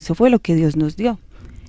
eso fue lo que Dios nos dio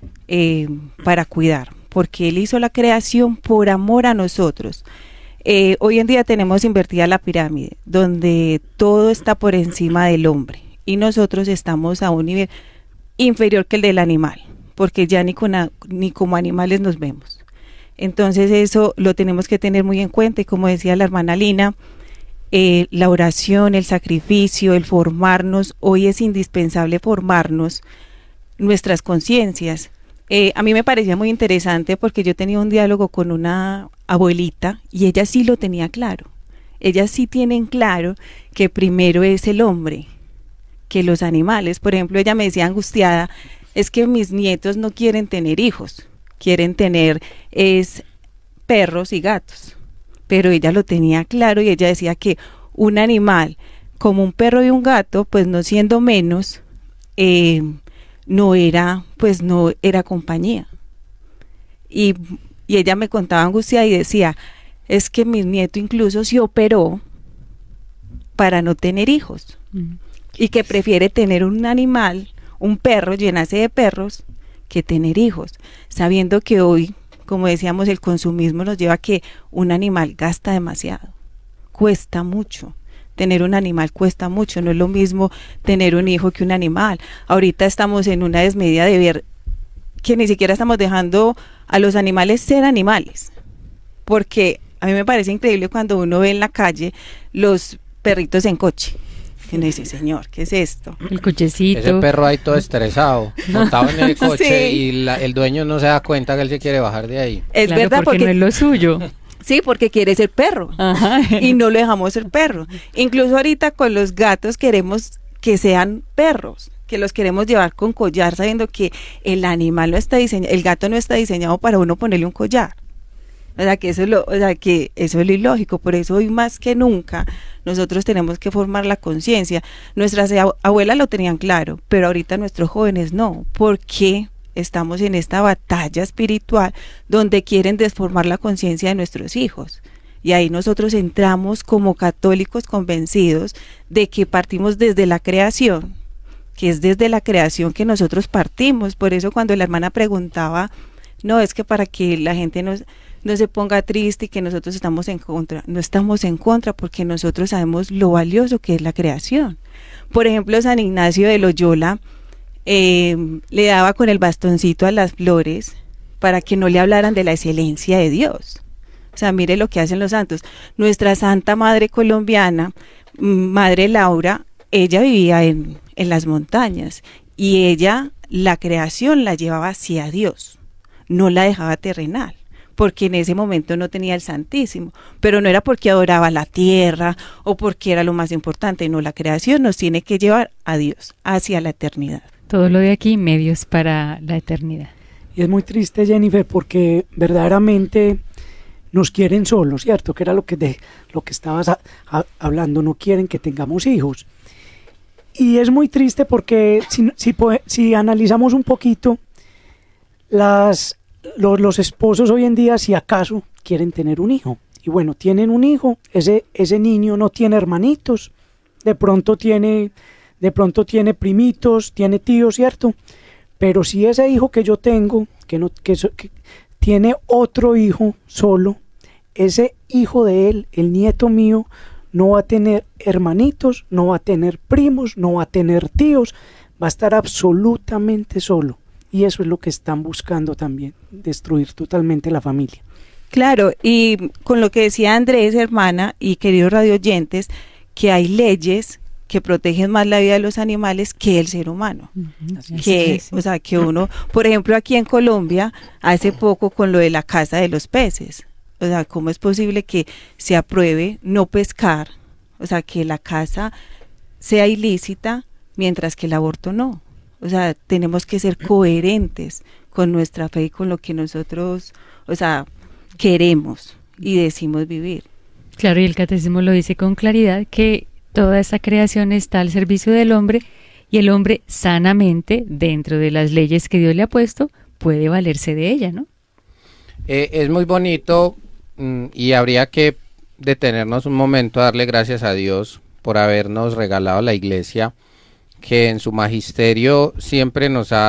para cuidar, porque Él hizo la creación por amor a nosotros. Hoy en día tenemos invertida la pirámide, donde todo está por encima del hombre y nosotros estamos a un nivel inferior que el del animal, porque ya ni como animales nos vemos. Entonces eso lo tenemos que tener muy en cuenta, y como decía la hermana Lina, la oración, el sacrificio, el formarnos, hoy es indispensable formarnos nuestras conciencias. A mí me parecía muy interesante porque yo tenía un diálogo con una abuelita y ella sí lo tenía claro. Ellas sí tienen claro que primero es el hombre que los animales. Por ejemplo, ella me decía angustiada, es que mis nietos no quieren tener hijos, quieren tener perros y gatos. Pero ella lo tenía claro y ella decía que un animal como un perro y un gato, pues no siendo menos, no era compañía. Y ella me contaba angustiada y decía, es que mi nieto incluso se operó para no tener hijos, y que prefiere tener un animal, un perro, llenarse de perros, que tener hijos, sabiendo que hoy, como decíamos, el consumismo nos lleva a que un animal gasta demasiado, cuesta mucho. Tener un animal cuesta mucho, no es lo mismo tener un hijo que un animal. Ahorita estamos en una desmedida de ver que ni siquiera estamos dejando a los animales ser animales, porque a mí me parece increíble cuando uno ve en la calle los perritos en coche. Y uno dice, señor, ¿qué es esto? El cochecito. Ese perro ahí todo estresado, montado en el coche, sí. Y el dueño no se da cuenta que él se quiere bajar de ahí. Es claro, verdad, porque no es lo suyo. Sí, porque quiere ser perro. Ajá. Y no lo dejamos ser perro. Incluso ahorita con los gatos queremos que sean perros, que los queremos llevar con collar, sabiendo que el animal no está diseñado, el gato no está diseñado para uno ponerle un collar. O sea, que eso es lo ilógico. Por eso hoy más que nunca nosotros tenemos que formar la conciencia. Nuestras abuelas lo tenían claro, pero ahorita nuestros jóvenes no. ¿Por qué? Estamos en esta batalla espiritual donde quieren desformar la conciencia de nuestros hijos, y ahí nosotros entramos como católicos convencidos de que partimos desde la creación, que es desde la creación que nosotros partimos. Por eso cuando la hermana preguntaba, no, es que para que la gente no se ponga triste y que nosotros estamos en contra, no estamos en contra, porque nosotros sabemos lo valioso que es la creación. Por ejemplo, San Ignacio de Loyola le daba con el bastoncito a las flores para que no le hablaran de la excelencia de Dios. O sea, mire lo que hacen los santos. Nuestra Santa Madre colombiana, Madre Laura, ella vivía en las montañas, y ella la creación la llevaba hacia Dios, no la dejaba terrenal, porque en ese momento no tenía el Santísimo, pero no era porque adoraba la tierra o porque era lo más importante, no, la creación nos tiene que llevar a Dios, hacia la eternidad. Todo lo de aquí, medios para la eternidad. Y es muy triste, Jennifer, porque verdaderamente nos quieren solos, ¿cierto? Que era lo que estabas hablando, no quieren que tengamos hijos. Y es muy triste porque si analizamos un poquito, los esposos hoy en día, si acaso, quieren tener un hijo. Y bueno, tienen un hijo, ese niño no tiene hermanitos, de pronto tiene primitos, tiene tíos, ¿cierto? Pero si ese hijo que yo tengo, que tiene otro hijo solo, ese hijo de él, el nieto mío, no va a tener hermanitos, no va a tener primos, no va a tener tíos, va a estar absolutamente solo. Y eso es lo que están buscando también, destruir totalmente la familia. Claro, y con lo que decía Andrés, hermana, y queridos radioyentes, que hay leyes que protegen más la vida de los animales que el ser humano. O sea, que uno, por ejemplo, aquí en Colombia, hace poco con lo de la caza de los peces, o sea, ¿cómo es posible que se apruebe no pescar? O sea, que la caza sea ilícita, mientras que el aborto no. O sea, tenemos que ser coherentes con nuestra fe y con lo que nosotros, o sea, queremos y decimos vivir. Claro, y el catecismo lo dice con claridad, que toda esta creación está al servicio del hombre, y el hombre sanamente, dentro de las leyes que Dios le ha puesto, puede valerse de ella, ¿no? Es muy bonito, y habría que detenernos un momento a darle gracias a Dios por habernos regalado la iglesia, que en su magisterio siempre nos ha